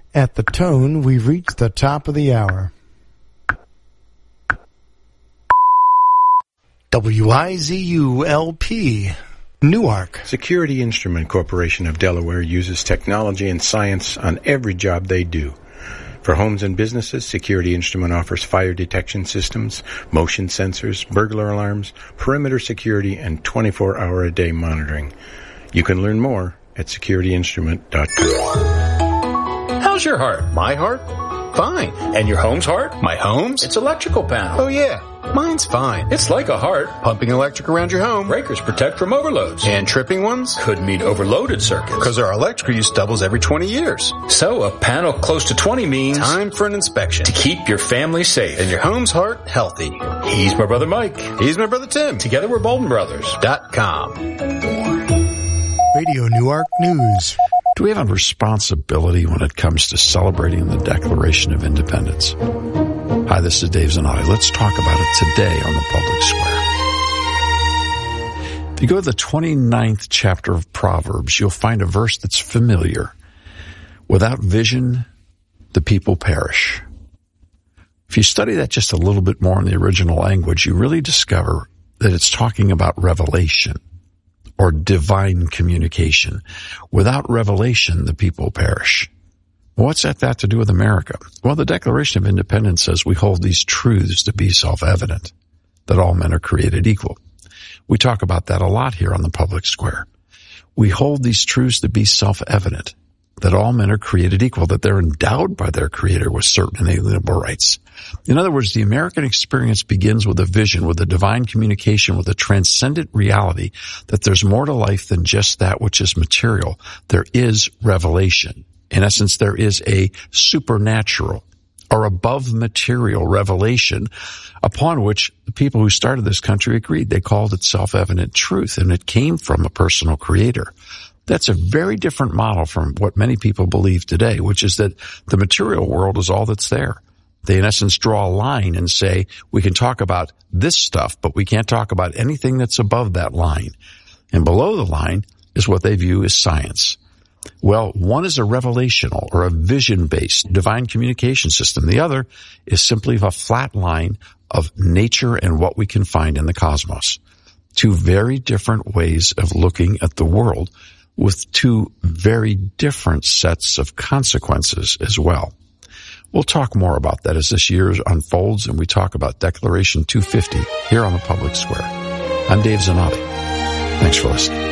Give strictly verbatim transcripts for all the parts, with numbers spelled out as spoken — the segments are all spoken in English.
At the tone, we've reached the top of the hour. W I Z U L P, Newark. Security Instrument Corporation of Delaware uses technology and science on every job they do. For homes and businesses, Security Instrument offers fire detection systems, motion sensors, burglar alarms, perimeter security, and twenty-four hour a day monitoring. You can learn more at security instrument dot com. How's your heart? My heart? Fine. And your home's heart? My home's? It's electrical panel. Oh yeah, mine's fine. It's like a heart. Pumping electric around your home. Breakers protect from overloads. And tripping ones? Could mean overloaded circuits. Because our electrical use doubles every twenty years. So a panel close to twenty means time for an inspection. To keep your family safe. And your home's heart healthy. He's my brother Mike. He's my brother Tim. Together we're Bolton Brothers. Dot com. Radio Newark News. Do we have a responsibility when it comes to celebrating the Declaration of Independence? Hi, this is Dave Zanotti. Let's talk about it today on the Public Square. If you go to the twenty-ninth chapter of Proverbs, you'll find a verse that's familiar. Without vision, the people perish. If you study that just a little bit more in the original language, you really discover that it's talking about revelation, or divine communication. Without revelation, the people perish. What's that got to do with America? Well, the Declaration of Independence says we hold these truths to be self-evident, that all men are created equal. We talk about that a lot here on the Public Square. We hold these truths to be self-evident, that all men are created equal, that they're endowed by their Creator with certain inalienable rights. In other words, the American experience begins with a vision, with a divine communication, with a transcendent reality that there's more to life than just that which is material. There is revelation. In essence, there is a supernatural or above material revelation upon which the people who started this country agreed. They called it self-evident truth, and it came from a personal Creator. That's a very different model from what many people believe today, which is that the material world is all that's there. They, in essence, draw a line and say, we can talk about this stuff, but we can't talk about anything that's above that line. And below the line is what they view as science. Well, one is a revelational or a vision-based divine communication system. The other is simply a flat line of nature and what we can find in the cosmos. Two very different ways of looking at the world with two very different sets of consequences as well. We'll talk more about that as this year unfolds and we talk about Declaration two fifty here on the Public Square. I'm Dave Zanotti. Thanks for listening.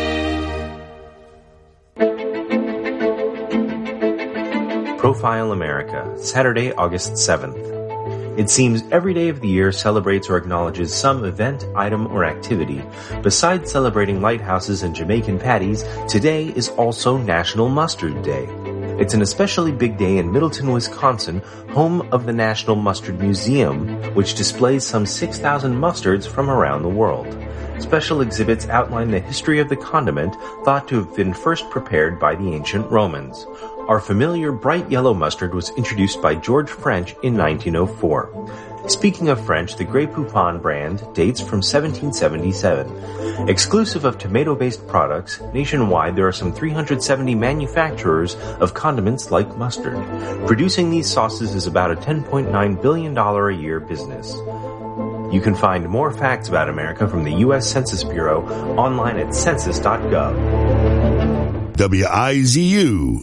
Profile America, Saturday, August seventh. It seems every day of the year celebrates or acknowledges some event, item, or activity. Besides celebrating lighthouses and Jamaican patties, today is also National Mustard Day. It's an especially big day in Middleton, Wisconsin, home of the National Mustard Museum, which displays some six thousand mustards from around the world. Special exhibits outline the history of the condiment thought to have been first prepared by the ancient Romans. Our familiar bright yellow mustard was introduced by George French in nineteen oh four. Speaking of French, the Grey Poupon brand dates from seventeen seventy-seven. Exclusive of tomato-based products, nationwide there are some three hundred seventy manufacturers of condiments like mustard. Producing these sauces is about a ten point nine billion dollars a year business. You can find more facts about America from the U S Census Bureau online at census dot gov. W I Z U.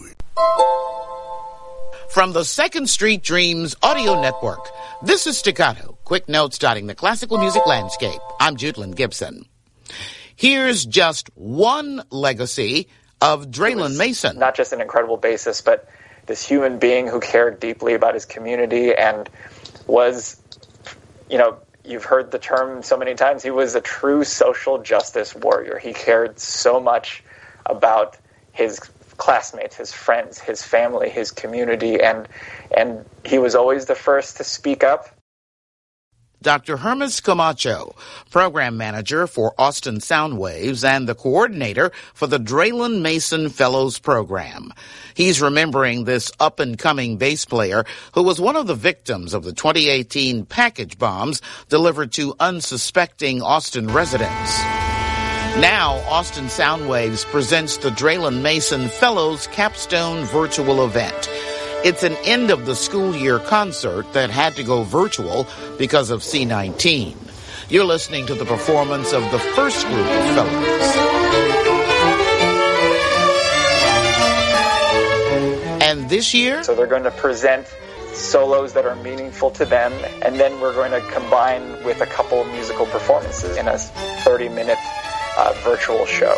From the Second Street Dreams Audio Network, this is Staccato, quick notes dotting the classical music landscape. I'm Judelyn Gibson. Here's just one legacy of Draylen Mason. Not just an incredible bassist, but this human being who cared deeply about his community and was, you know, you've heard the term so many times, he was a true social justice warrior. He cared so much about his classmates, his friends, his family, his community, and and he was always the first to speak up. Doctor Hermes Camacho, program manager for Austin Soundwaves and the coordinator for the Draylen Mason Fellows program. He's remembering this up-and-coming bass player who was one of the victims of the twenty eighteen package bombs delivered to unsuspecting Austin residents. Now, Austin Soundwaves presents the Draylen Mason Fellows Capstone Virtual Event. It's an end of the school year concert that had to go virtual because of C nineteen. You're listening to the performance of the first group of fellows. And this year? So they're going to present solos that are meaningful to them, and then we're going to combine with a couple of musical performances in a thirty-minute uh, virtual show.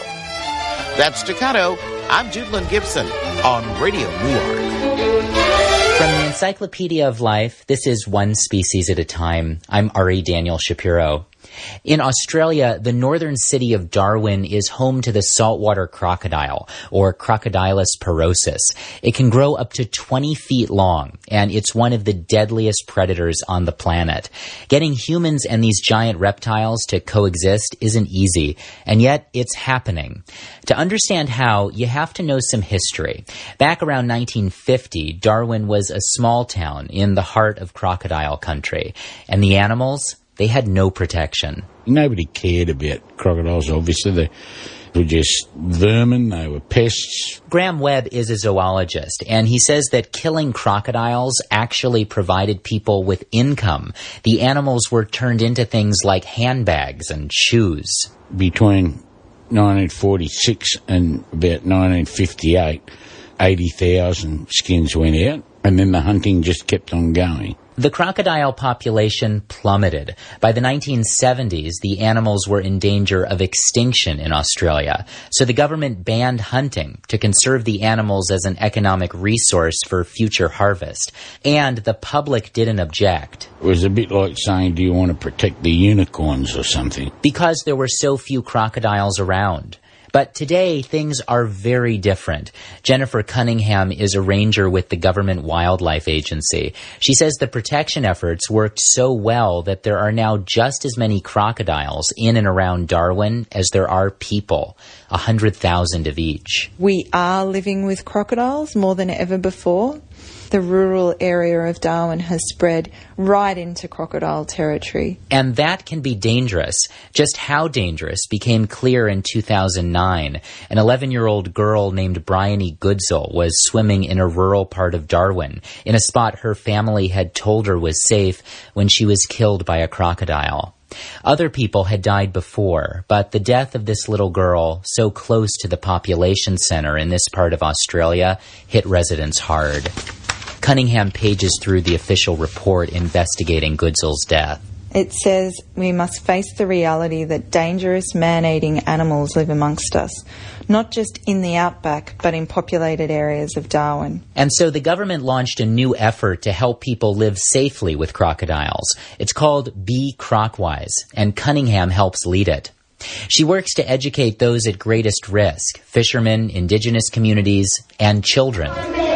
That's Staccato. I'm Judlin Gibson on Radio Newark. From the Encyclopedia of Life, this is One Species at a Time. I'm Ari Daniel Shapiro. In Australia, the northern city of Darwin is home to the saltwater crocodile, or Crocodylus porosus. It can grow up to twenty feet long, and it's one of the deadliest predators on the planet. Getting humans and these giant reptiles to coexist isn't easy, and yet it's happening. To understand how, you have to know some history. Back around nineteen fifty, Darwin was a small town in the heart of crocodile country, and the animals, they had no protection. Nobody cared about crocodiles, obviously. They were just vermin, they were pests. Graham Webb is a zoologist, and he says that killing crocodiles actually provided people with income. The animals were turned into things like handbags and shoes. Between nineteen forty-six and about nineteen fifty-eight, eighty thousand skins went out, and then the hunting just kept on going. The crocodile population plummeted. By the nineteen seventies, the animals were in danger of extinction in Australia. So the government banned hunting to conserve the animals as an economic resource for future harvest. And the public didn't object. It was a bit like saying, do you want to protect the unicorns or something? Because there were so few crocodiles around. But today, things are very different. Jennifer Cunningham is a ranger with the Government Wildlife Agency. She says the protection efforts worked so well that there are now just as many crocodiles in and around Darwin as there are people, one hundred thousand of each. We are living with crocodiles more than ever before. The rural area of Darwin has spread right into crocodile territory. And that can be dangerous. Just how dangerous became clear in two thousand nine. An eleven-year-old girl named Bryony Goodsell was swimming in a rural part of Darwin, in a spot her family had told her was safe, when she was killed by a crocodile. Other people had died before, but the death of this little girl, so close to the population center in this part of Australia, hit residents hard. Cunningham pages through the official report investigating Goodsell's death. It says we must face the reality that dangerous man-eating animals live amongst us, not just in the outback, but in populated areas of Darwin. And so the government launched a new effort to help people live safely with crocodiles. It's called Be Crocwise, and Cunningham helps lead it. She works to educate those at greatest risk, fishermen, indigenous communities, and children.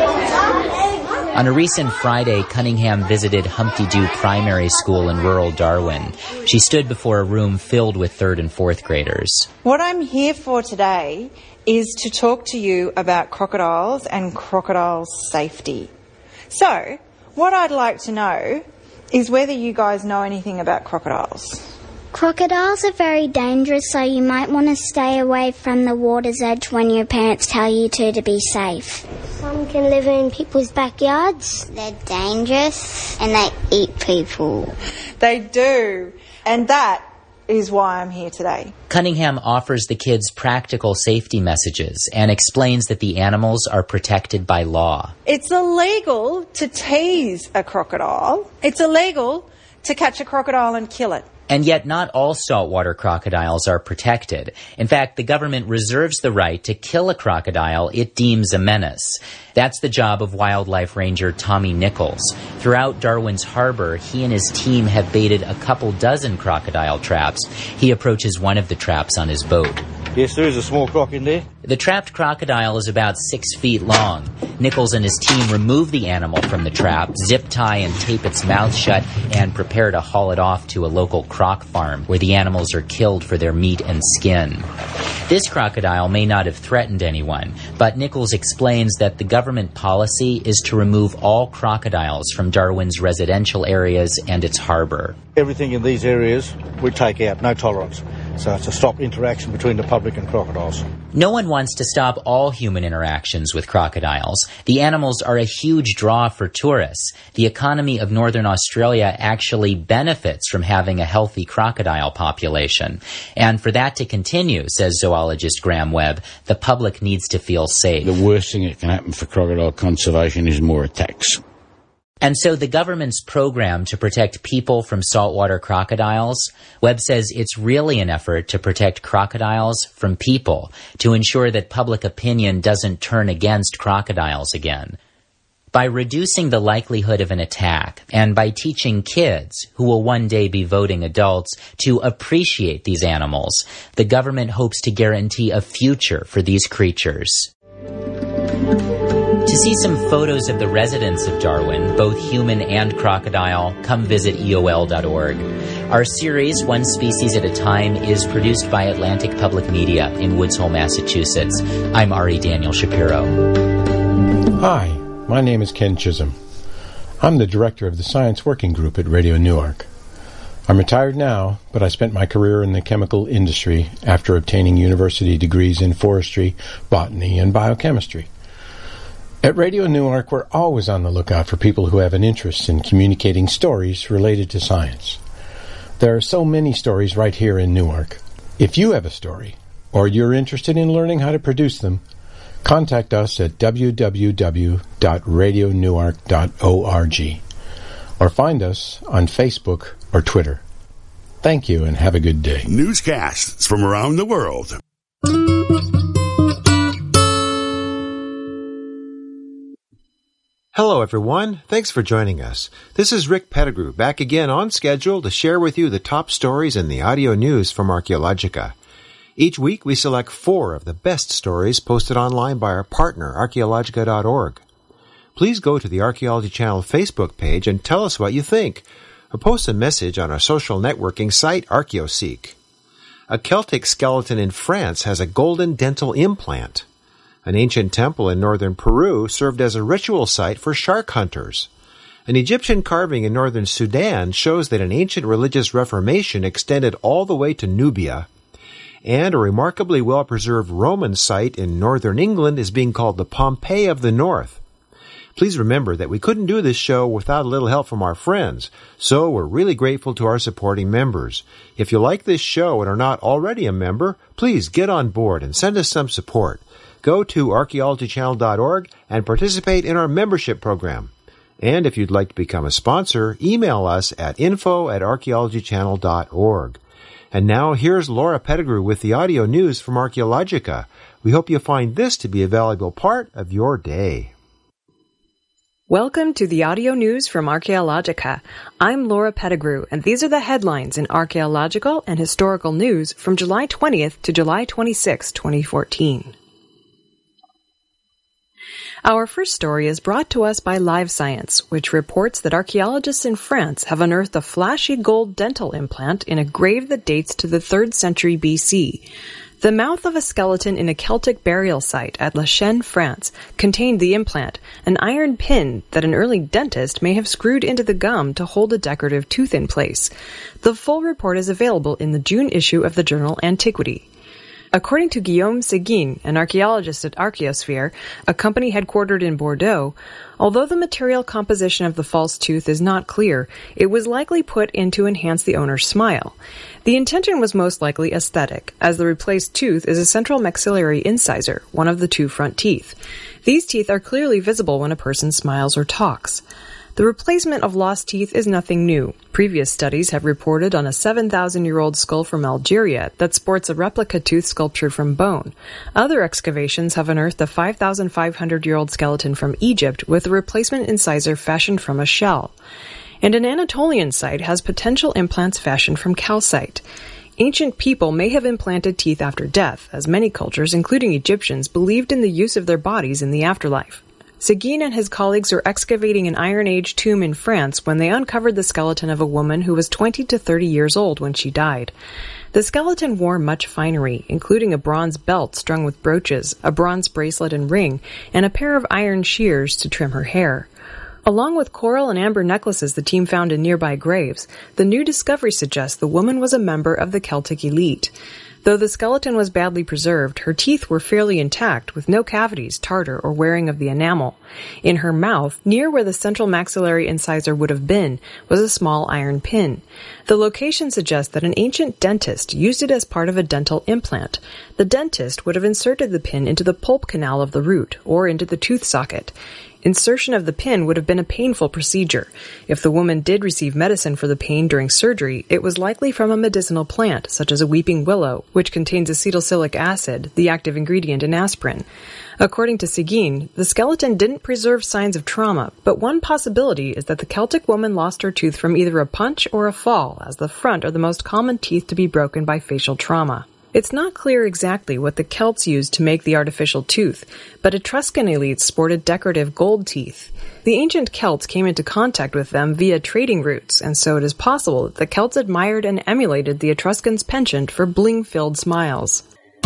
On a recent Friday, Cunningham visited Humpty Doo Primary School in rural Darwin. She stood before a room filled with third and fourth graders. What I'm here for today is to talk to you about crocodiles and crocodile safety. So, what I'd like to know is whether you guys know anything about crocodiles. Crocodiles are very dangerous, so you might want to stay away from the water's edge when your parents tell you to to be safe. Some can live in people's backyards. They're dangerous and they eat people. They do, and that is why I'm here today. Cunningham offers the kids practical safety messages and explains that the animals are protected by law. It's illegal to tease a crocodile. It's illegal to catch a crocodile and kill it. And yet not all saltwater crocodiles are protected. In fact, the government reserves the right to kill a crocodile it deems a menace. That's the job of wildlife ranger Tommy Nichols. Throughout Darwin's harbor, he and his team have baited a couple dozen crocodile traps. He approaches one of the traps on his boat. Yes, there is a small croc in there. The trapped crocodile is about six feet long. Nichols and his team remove the animal from the trap, zip tie and tape its mouth shut, and prepare to haul it off to a local croc farm where the animals are killed for their meat and skin. This crocodile may not have threatened anyone, but Nichols explains that the government policy is to remove all crocodiles from Darwin's residential areas and its harbor. Everything in these areas we take out, no tolerance. So it's to stop interaction between the public and crocodiles. No one wants to stop all human interactions with crocodiles. The animals are a huge draw for tourists. The economy of northern Australia actually benefits from having a healthy crocodile population. And for that to continue, says zoologist Graham Webb, the public needs to feel safe. The worst thing that can happen for crocodile conservation is more attacks. And so the government's program to protect people from saltwater crocodiles, Webb says it's really an effort to protect crocodiles from people, to ensure that public opinion doesn't turn against crocodiles again. By reducing the likelihood of an attack, and by teaching kids, who will one day be voting adults, to appreciate these animals, the government hopes to guarantee a future for these creatures. To see some photos of the residents of Darwin, both human and crocodile, come visit E O L dot org. Our series, One Species at a Time, is produced by Atlantic Public Media in Woods Hole, Massachusetts. I'm Ari Daniel Shapiro. Hi, my name is Ken Chisholm. I'm the director of the Science Working Group at Radio Newark. I'm retired now, but I spent my career in the chemical industry after obtaining university degrees in forestry, botany, and biochemistry. At Radio Newark, we're always on the lookout for people who have an interest in communicating stories related to science. There are so many stories right here in Newark. If you have a story, or you're interested in learning how to produce them, contact us at w w w dot radio newark dot org or find us on Facebook or Twitter. Thank you and have a good day. Newscasts from around the world. Hello, everyone. Thanks for joining us. This is Rick Pettigrew, back again on schedule to share with you the top stories in the audio news from Archaeologica. Each week, we select four of the best stories posted online by our partner, archaeologica dot org. Please go to the Archaeology Channel Facebook page and tell us what you think, or post a message on our social networking site, ArchaeoSeek. A Celtic skeleton in France has a golden dental implant. An ancient temple in northern Peru served as a ritual site for shark hunters. An Egyptian carving in northern Sudan shows that an ancient religious reformation extended all the way to Nubia. And a remarkably well-preserved Roman site in northern England is being called the Pompeii of the North. Please remember that we couldn't do this show without a little help from our friends, so we're really grateful to our supporting members. If you like this show and are not already a member, please get on board and send us some support. Go to archaeology channel dot org and participate in our membership program. And if you'd like to become a sponsor, email us at info at archaeology channel dot org. And now here's Laura Pettigrew with the audio news from Archaeologica. We hope you find this to be a valuable part of your day. Welcome to the audio news from Archaeologica. I'm Laura Pettigrew, and these are the headlines in archaeological and historical news from July twentieth to July twenty-sixth, twenty fourteen. Our first story is brought to us by Live Science, which reports that archaeologists in France have unearthed a flashy gold dental implant in a grave that dates to the third century B C. The mouth of a skeleton in a Celtic burial site at La Chêne, France, contained the implant, an iron pin that an early dentist may have screwed into the gum to hold a decorative tooth in place. The full report is available in the June issue of the journal Antiquity. According to Guillaume Seguin, an archaeologist at Archaeosphere, a company headquartered in Bordeaux, although the material composition of the false tooth is not clear, it was likely put in to enhance the owner's smile. The intention was most likely aesthetic, as the replaced tooth is a central maxillary incisor, one of the two front teeth. These teeth are clearly visible when a person smiles or talks. The replacement of lost teeth is nothing new. Previous studies have reported on a seven thousand year old skull from Algeria that sports a replica tooth sculptured from bone. Other excavations have unearthed a five thousand five hundred year old skeleton from Egypt with a replacement incisor fashioned from a shell. And an Anatolian site has potential implants fashioned from calcite. Ancient people may have implanted teeth after death, as many cultures, including Egyptians, believed in the use of their bodies in the afterlife. Seguin and his colleagues were excavating an Iron Age tomb in France when they uncovered the skeleton of a woman who was twenty to thirty years old when she died. The skeleton wore much finery, including a bronze belt strung with brooches, a bronze bracelet and ring, and a pair of iron shears to trim her hair. Along with coral and amber necklaces the team found in nearby graves, the new discovery suggests the woman was a member of the Celtic elite. Though the skeleton was badly preserved, her teeth were fairly intact, with no cavities, tartar, or wearing of the enamel. In her mouth, near where the central maxillary incisor would have been, was a small iron pin. The location suggests that an ancient dentist used it as part of a dental implant. The dentist would have inserted the pin into the pulp canal of the root, or into the tooth socket. Insertion of the pin would have been a painful procedure. If the woman did receive medicine for the pain during surgery, it was likely from a medicinal plant, such as a weeping willow, which contains acetylsalicylic acid, the active ingredient in aspirin. According to Seguin, the skeleton didn't preserve signs of trauma, but one possibility is that the Celtic woman lost her tooth from either a punch or a fall, as the front are the most common teeth to be broken by facial trauma. It's not clear exactly what the Celts used to make the artificial tooth, but Etruscan elites sported decorative gold teeth. The ancient Celts came into contact with them via trading routes, and so it is possible that the Celts admired and emulated the Etruscans' penchant for bling-filled smiles.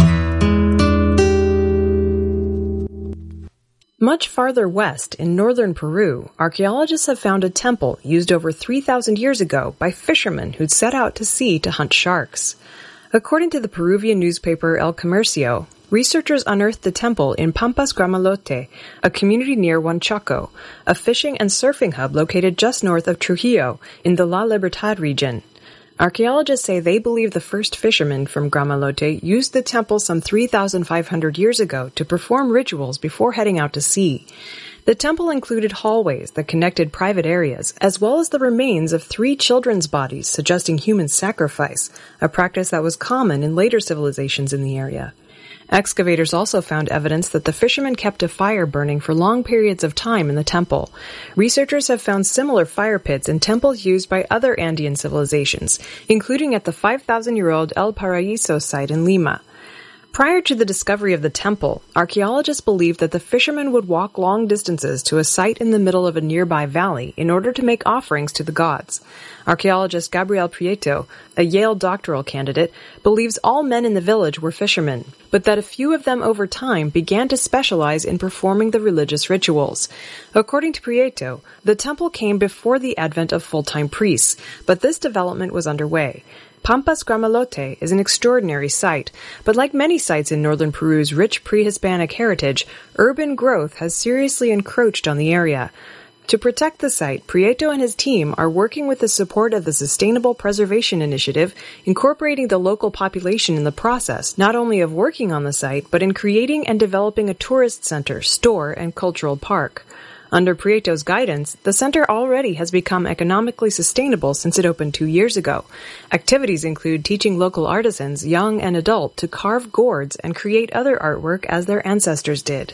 Much farther west, in northern Peru, archaeologists have found a temple used over three thousand years ago by fishermen who'd set out to sea to hunt sharks. According to the Peruvian newspaper El Comercio, researchers unearthed the temple in Pampas Gramalote, a community near Huanchaco, a fishing and surfing hub located just north of Trujillo in the La Libertad region. Archaeologists say they believe the first fishermen from Gramalote used the temple some three thousand five hundred years ago to perform rituals before heading out to sea. The temple included hallways that connected private areas, as well as the remains of three children's bodies suggesting human sacrifice, a practice that was common in later civilizations in the area. Excavators also found evidence that the fishermen kept a fire burning for long periods of time in the temple. Researchers have found similar fire pits in temples used by other Andean civilizations, including at the five thousand year old El Paraíso site in Lima. Prior to the discovery of the temple, archaeologists believed that the fishermen would walk long distances to a site in the middle of a nearby valley in order to make offerings to the gods. Archaeologist Gabriel Prieto, a Yale doctoral candidate, believes all men in the village were fishermen, but that a few of them over time began to specialize in performing the religious rituals. According to Prieto, the temple came before the advent of full-time priests, but this development was underway. Pampas Gramalote is an extraordinary site, but like many sites in northern Peru's rich pre-Hispanic heritage, urban growth has seriously encroached on the area. To protect the site, Prieto and his team are working with the support of the Sustainable Preservation Initiative, incorporating the local population in the process, not only of working on the site, but in creating and developing a tourist center, store, and cultural park. Under Prieto's guidance, the center already has become economically sustainable since it opened two years ago. Activities include teaching local artisans, young and adult, to carve gourds and create other artwork as their ancestors did.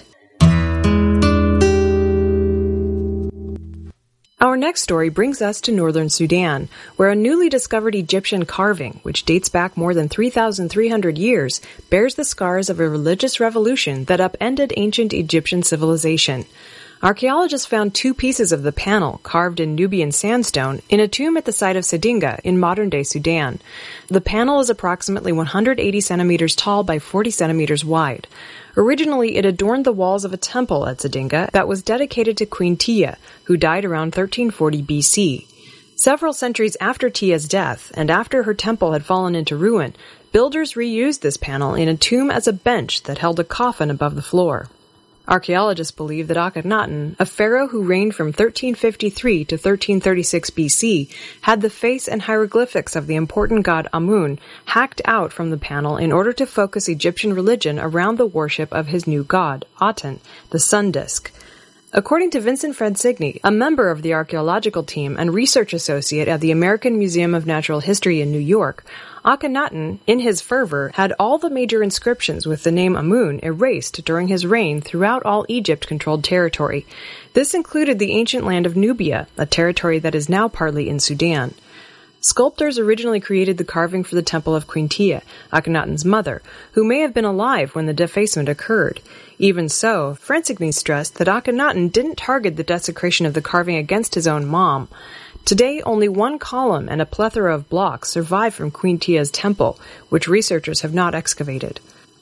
Our next story brings us to northern Sudan, where a newly discovered Egyptian carving, which dates back more than three thousand three hundred years, bears the scars of a religious revolution that upended ancient Egyptian civilization. Archaeologists found two pieces of the panel, carved in Nubian sandstone, in a tomb at the site of Sedinga in modern-day Sudan. The panel is approximately one hundred eighty centimeters tall by forty centimeters wide. Originally, it adorned the walls of a temple at Sedinga that was dedicated to Queen Tia, who died around thirteen forty B C. Several centuries after Tia's death, and after her temple had fallen into ruin, builders reused this panel in a tomb as a bench that held a coffin above the floor. Archaeologists believe that Akhenaten, a pharaoh who reigned from thirteen fifty-three to thirteen thirty-six B C, had the face and hieroglyphics of the important god Amun hacked out from the panel in order to focus Egyptian religion around the worship of his new god, Aten, the sun disk. According to Vincent Fransigny, a member of the archaeological team and research associate at the American Museum of Natural History in New York, Akhenaten, in his fervor, had all the major inscriptions with the name Amun erased during his reign throughout all Egypt-controlled territory. This included the ancient land of Nubia, a territory that is now partly in Sudan. Sculptors originally created the carving for the temple of Queen Tia, Akhenaten's mother, who may have been alive when the defacement occurred. Even so, Fransigny stressed that Akhenaten didn't target the desecration of the carving against his own mom. Today, only one column and a plethora of blocks survive from Queen Tia's temple, which researchers have not excavated.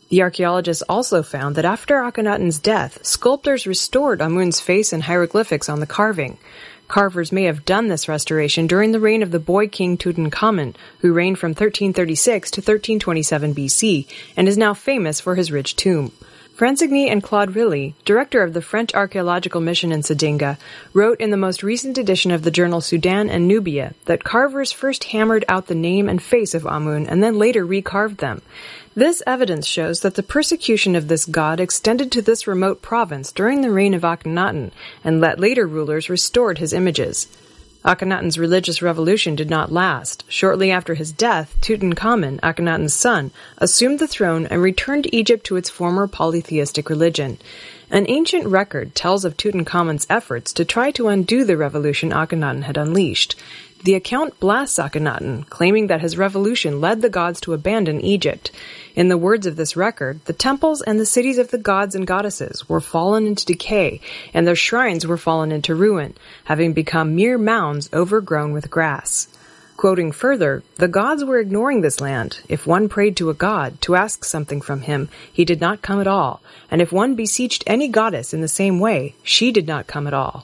The archaeologists also found that after Akhenaten's death, sculptors restored Amun's face and hieroglyphics on the carving. Carvers may have done this restoration during the reign of the boy king Tutankhamun, who reigned from thirteen thirty-six to thirteen twenty-seven B C, and is now famous for his rich tomb. Franzigny and Claude Rilly, director of the French archaeological mission in Sedinga, wrote in the most recent edition of the journal Sudan and Nubia that carvers first hammered out the name and face of Amun and then later recarved them. This evidence shows that the persecution of this god extended to this remote province during the reign of Akhenaten, and that later rulers restored his images. Akhenaten's religious revolution did not last. Shortly after his death, Tutankhamun, Akhenaten's son, assumed the throne and returned Egypt to its former polytheistic religion. An ancient record tells of Tutankhamun's efforts to try to undo the revolution Akhenaten had unleashed. The account blasts Akhenaten, claiming that his revolution led the gods to abandon Egypt. In the words of this record, the temples and the cities of the gods and goddesses were fallen into decay, and their shrines were fallen into ruin, having become mere mounds overgrown with grass. Quoting further, the gods were ignoring this land. If one prayed to a god to ask something from him, he did not come at all, and if one beseeched any goddess in the same way, she did not come at all.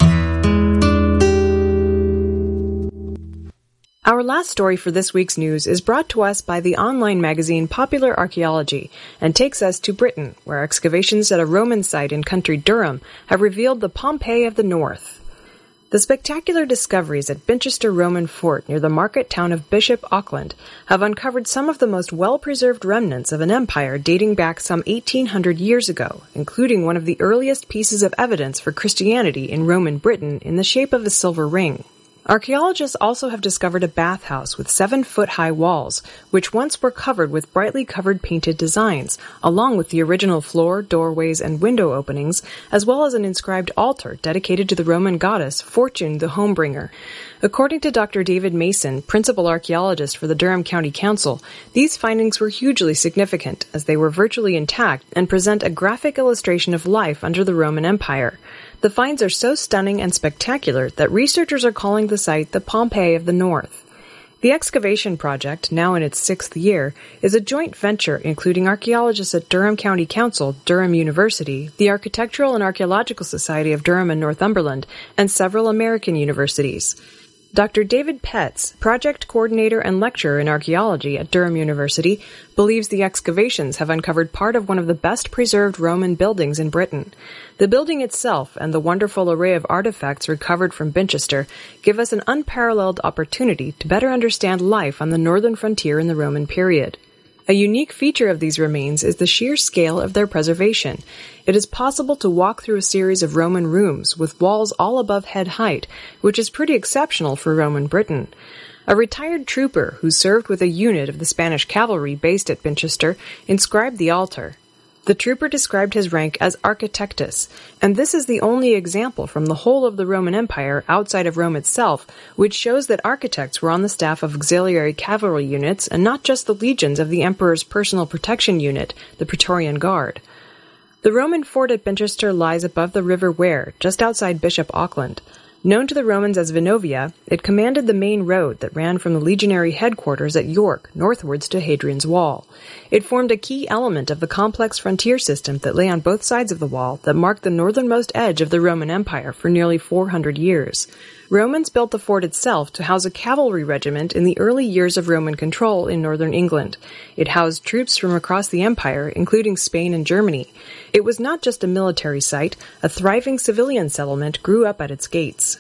Our last story for this week's news is brought to us by the online magazine Popular Archaeology and takes us to Britain, where excavations at a Roman site in country Durham have revealed the Pompeii of the North. The spectacular discoveries at Binchester Roman Fort near the market town of Bishop Auckland have uncovered some of the most well-preserved remnants of an empire dating back some eighteen hundred years ago, including one of the earliest pieces of evidence for Christianity in Roman Britain in the shape of a silver ring. Archaeologists also have discovered a bathhouse with seven-foot-high walls, which once were covered with brightly covered painted designs, along with the original floor, doorways, and window openings, as well as an inscribed altar dedicated to the Roman goddess Fortune the Homebringer. According to Doctor David Mason, principal archaeologist for the Durham County Council, these findings were hugely significant, as they were virtually intact and present a graphic illustration of life under the Roman Empire. The finds are so stunning and spectacular that researchers are calling the site the Pompeii of the North. The excavation project, now in its sixth year, is a joint venture including archaeologists at Durham County Council, Durham University, the Architectural and Archaeological Society of Durham and Northumberland, and several American universities. Doctor David Petz, project coordinator and lecturer in archaeology at Durham University, believes the excavations have uncovered part of one of the best preserved Roman buildings in Britain. The building itself and the wonderful array of artifacts recovered from Binchester give us an unparalleled opportunity to better understand life on the northern frontier in the Roman period. A unique feature of these remains is the sheer scale of their preservation. It is possible to walk through a series of Roman rooms with walls all above head height, which is pretty exceptional for Roman Britain. A retired trooper who served with a unit of the Spanish cavalry based at Binchester inscribed the altar. The trooper described his rank as architectus, and this is the only example from the whole of the Roman Empire outside of Rome itself, which shows that architects were on the staff of auxiliary cavalry units and not just the legions of the emperor's personal protection unit, the Praetorian Guard. The Roman fort at Binchester lies above the River Wear, just outside Bishop Auckland. Known to the Romans as Venovia, it commanded the main road that ran from the legionary headquarters at York northwards to Hadrian's Wall. It formed a key element of the complex frontier system that lay on both sides of the wall that marked the northernmost edge of the Roman Empire for nearly four hundred years. Romans built the fort itself to house a cavalry regiment in the early years of Roman control in northern England. It housed troops from across the empire, including Spain and Germany. It was not just a military site, a thriving civilian settlement grew up at its gates.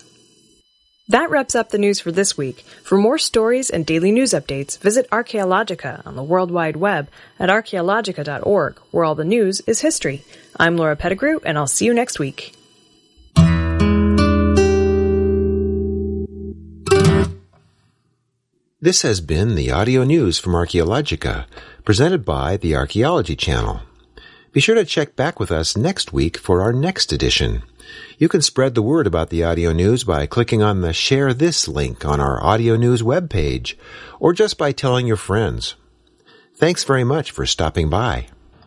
That wraps up the news for this week. For more stories and daily news updates, visit Archaeologica on the World Wide Web at archaeologica dot org, where all the news is history. I'm Laura Pettigrew, and I'll see you next week. This has been the audio news from Archaeologica, presented by the Archaeology Channel. Be sure to check back with us next week for our next edition. You can spread the word about the audio news by clicking on the Share This link on our audio news webpage, or just by telling your friends. Thanks very much for stopping by.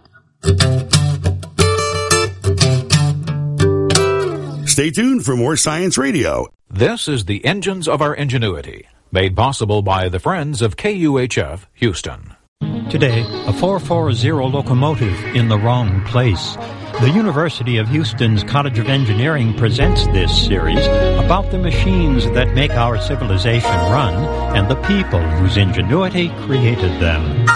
Stay tuned for more Science Radio. This is the Engines of Our Ingenuity, made possible by the Friends of K U H F Houston. Today, a four forty locomotive in the wrong place. The University of Houston's College of Engineering presents this series about the machines that make our civilization run and the people whose ingenuity created them.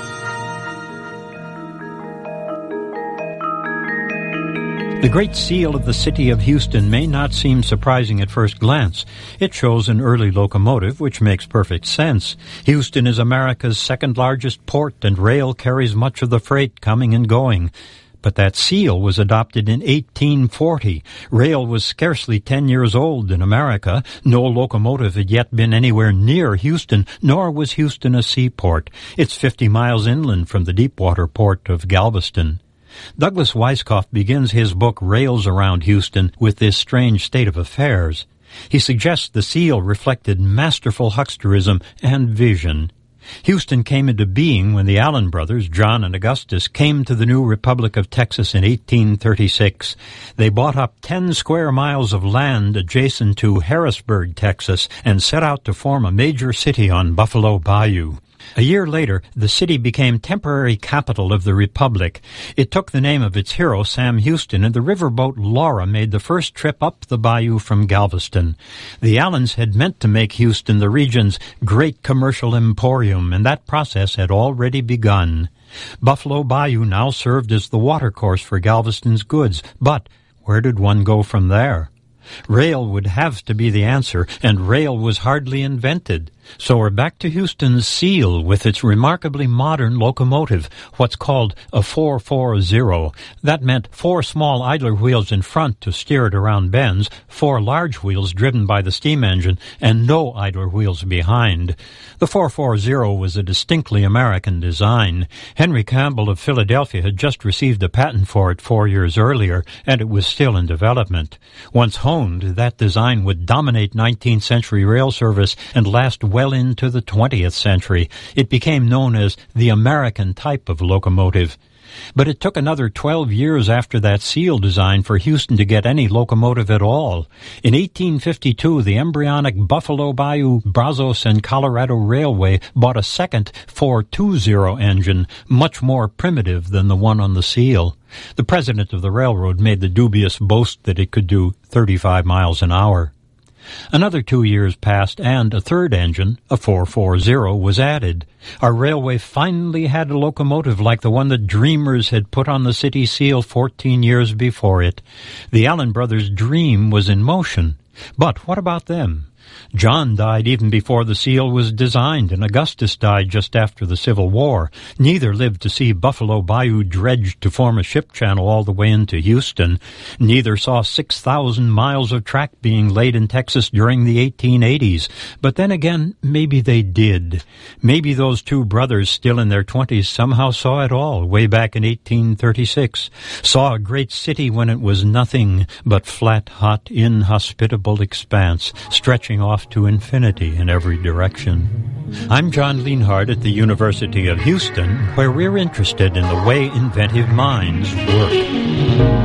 The Great Seal of the city of Houston may not seem surprising at first glance. It shows an early locomotive, which makes perfect sense. Houston is America's second largest port, and rail carries much of the freight coming and going. But that seal was adopted in eighteen forty. Rail was scarcely ten years old in America. No locomotive had yet been anywhere near Houston, nor was Houston a seaport. It's fifty miles inland from the deepwater port of Galveston. Douglas Weisskopf begins his book Rails Around Houston with this strange state of affairs. He suggests the seal reflected masterful hucksterism and vision. Houston came into being when the Allen brothers, John and Augustus, came to the new Republic of Texas in eighteen thirty-six. They bought up ten square miles of land adjacent to Harrisburg, Texas, and set out to form a major city on Buffalo Bayou. A year later, the city became temporary capital of the Republic. It took the name of its hero, Sam Houston, and the riverboat Laura made the first trip up the bayou from Galveston. The Allens had meant to make Houston the region's great commercial emporium, and that process had already begun. Buffalo Bayou now served as the watercourse for Galveston's goods, but where did one go from there? Rail would have to be the answer, and rail was hardly invented. So we're back to Houston's seal with its remarkably modern locomotive, what's called a four forty. That meant four small idler wheels in front to steer it around bends, four large wheels driven by the steam engine, and no idler wheels behind. The four forty was a distinctly American design. Henry Campbell of Philadelphia had just received a patent for it four years earlier, and it was still in development. Once honed, that design would dominate nineteenth century rail service and last well well into the twentieth century. It became known as the American type of locomotive. But it took another twelve years after that seal design for Houston to get any locomotive at all. In eighteen fifty-two, the embryonic Buffalo Bayou, Brazos, and Colorado Railway bought a second four twenty engine, much more primitive than the one on the seal. The president of the railroad made the dubious boast that it could do thirty-five miles an hour. Another two years passed, and a third engine, a four forty, was added. Our railway finally had a locomotive like the one the dreamers had put on the city seal fourteen years before it. The Allen brothers' dream was in motion. But what about them? John died even before the seal was designed, and Augustus died just after the Civil War. Neither lived to see Buffalo Bayou dredged to form a ship channel all the way into Houston. Neither saw six thousand miles of track being laid in Texas during the eighteen eighties. But then again, maybe they did. Maybe those two brothers, still in their twenties, somehow saw it all way back in eighteen thirty-six. Saw a great city when it was nothing but flat, hot, inhospitable expanse, stretching off to infinity in every direction. I'm John Lienhard at the University of Houston, where we're interested in the way inventive minds work.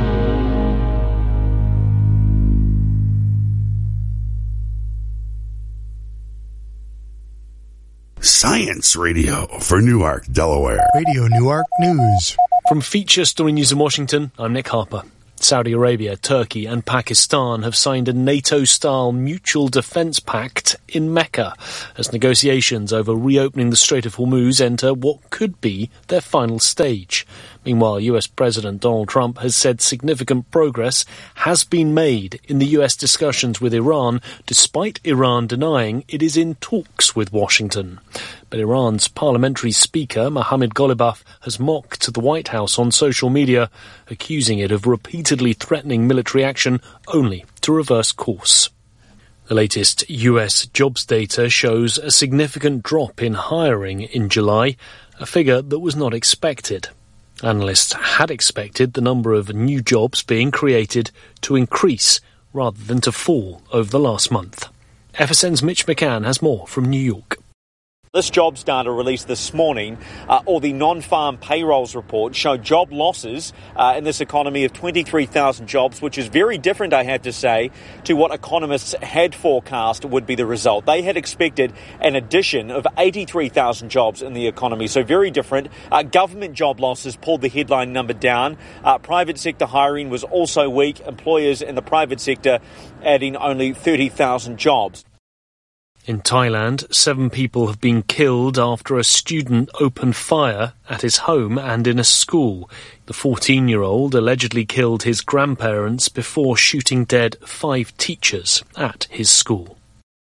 Science Radio for Newark, Delaware. Radio Newark News. From Feature Story News in Washington, I'm Nick Harper. Saudi Arabia, Turkey and Pakistan have signed a NATO-style mutual defence pact in Mecca as negotiations over reopening the Strait of Hormuz enter what could be their final stage. Meanwhile, U S President Donald Trump has said significant progress has been made in the U S discussions with Iran, despite Iran denying it is in talks with Washington. But Iran's parliamentary speaker, Mohammad Ghalibaf, has mocked the White House on social media, accusing it of repeatedly threatening military action only to reverse course. The latest U S jobs data shows a significant drop in hiring in July, a figure that was not expected. Analysts had expected the number of new jobs being created to increase rather than to fall over the last month. F S N's Mitch McCann has more from New York. This jobs data released this morning, uh, or the non-farm payrolls report, showed job losses uh, in this economy of twenty-three thousand jobs, which is very different, I have to say, to what economists had forecast would be the result. They had expected an addition of eighty-three thousand jobs in the economy, so very different. Uh, government job losses pulled the headline number down. Uh, private sector hiring was also weak, employers in the private sector adding only thirty thousand jobs. In Thailand, seven people have been killed after a student opened fire at his home and in a school. The fourteen-year-old allegedly killed his grandparents before shooting dead five teachers at his school.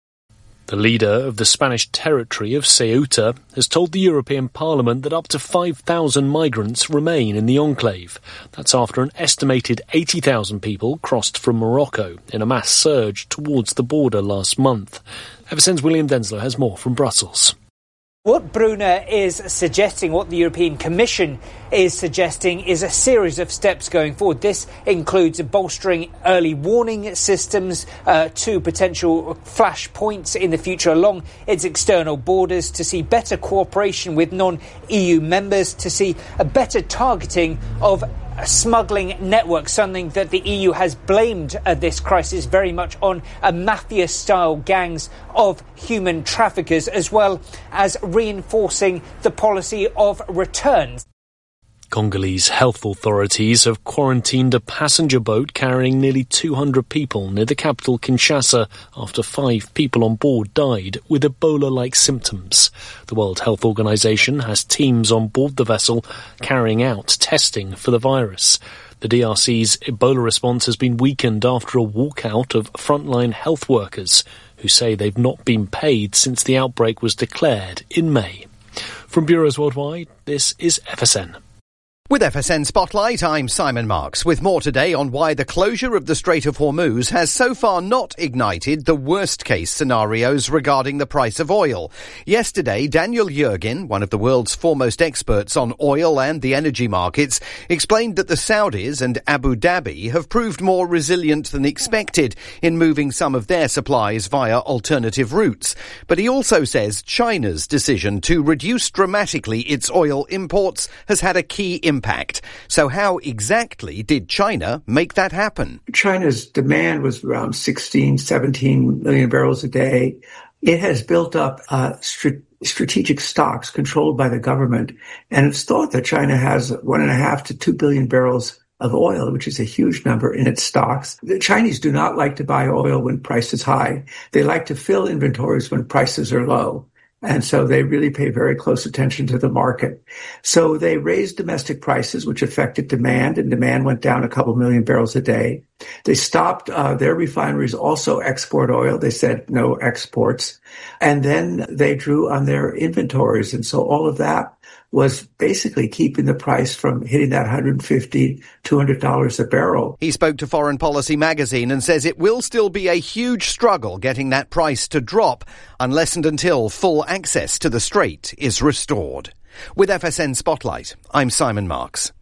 The leader of the Spanish territory of Ceuta has told the European Parliament that up to five thousand migrants remain in the enclave. That's after an estimated eighty thousand people crossed from Morocco in a mass surge towards the border last month. F S N's William Denslow has more from Brussels. What Bruna is suggesting, what the European Commission is suggesting, is a series of steps going forward. This includes bolstering early warning systems uh, to potential flash points in the future along its external borders, to see better cooperation with non-E U members, to see a better targeting of smuggling network, something that the E U has blamed uh, this crisis very much on uh, mafia-style gangs of human traffickers, as well as reinforcing the policy of returns. Congolese health authorities have quarantined a passenger boat carrying nearly two hundred people near the capital Kinshasa after five people on board died with Ebola-like symptoms. The World Health Organization has teams on board the vessel carrying out testing for the virus. The D R C's Ebola response has been weakened after a walkout of frontline health workers who say they've not been paid since the outbreak was declared in May. From bureaus worldwide, this is F S N. With F S N Spotlight, I'm Simon Marks, with more today on why the closure of the Strait of Hormuz has so far not ignited the worst-case scenarios regarding the price of oil. Yesterday, Daniel Yergin, one of the world's foremost experts on oil and the energy markets, explained that the Saudis and Abu Dhabi have proved more resilient than expected in moving some of their supplies via alternative routes. But he also says China's decision to reduce dramatically its oil imports has had a key impact. Impact. So how exactly did China make that happen? China's demand was around sixteen, seventeen million barrels a day. It has built up uh, st- strategic stocks controlled by the government, and it's thought that China has one and a half to two billion barrels of oil, which is a huge number in its stocks. The Chinese do not like to buy oil when price is high. They like to fill inventories when prices are low. And so they really pay very close attention to the market. So they raised domestic prices, which affected demand, and demand went down a couple million barrels a day. They stopped uh, their refineries also export oil. They said no exports. And then they drew on their inventories. And so all of that was basically keeping the price from hitting that one hundred fifty dollars, two hundred dollars a barrel. He spoke to Foreign Policy magazine and says it will still be a huge struggle getting that price to drop unless and until full access to the strait is restored. With F S N Spotlight, I'm Simon Marks.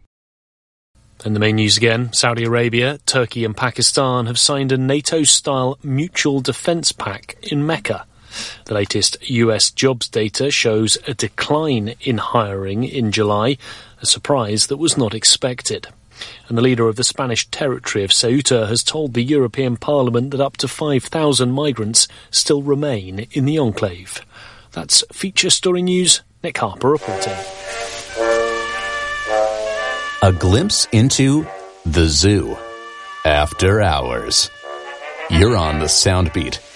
And the main news again, Saudi Arabia, Turkey and Pakistan have signed a NATO-style mutual defence pact in Mecca. The latest U S jobs data shows a decline in hiring in July, a surprise that was not expected. And the leader of the Spanish territory of Ceuta has told the European Parliament that up to five thousand migrants still remain in the enclave. That's Feature Story News. Nick Harper reporting. A glimpse into the zoo. After hours. You're on the Soundbeat